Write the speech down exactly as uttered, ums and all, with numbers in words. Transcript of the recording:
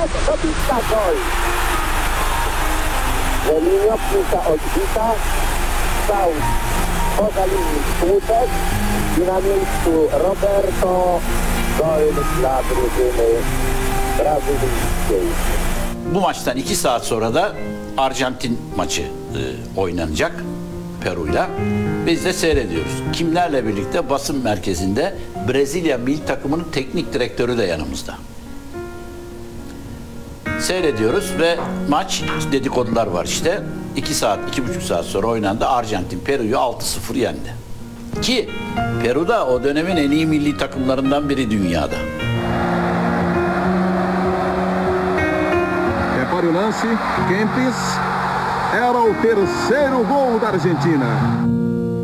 tak dobita gol. Lelinio piłka odbita, strzał poza linii słupek i na miejscu Roberto gol dla drużyny brazylijskiej. Bu maçtan iki saat sonra da Arjantin maçı e, oynanacak Peru'yla. Biz de seyrediyoruz. Kimlerle birlikte? Basın merkezinde Brezilya milli takımının teknik direktörü de yanımızda. Seyrediyoruz ve maç, dedikodular var işte. iki saat, iki buçuk saat sonra oynandı. Arjantin Peru'yu altı sıfır yendi. Ki Peru da o dönemin en iyi milli takımlarından biri dünyada. Repare o lance, Kempis, era o terceiro gol da Argentina.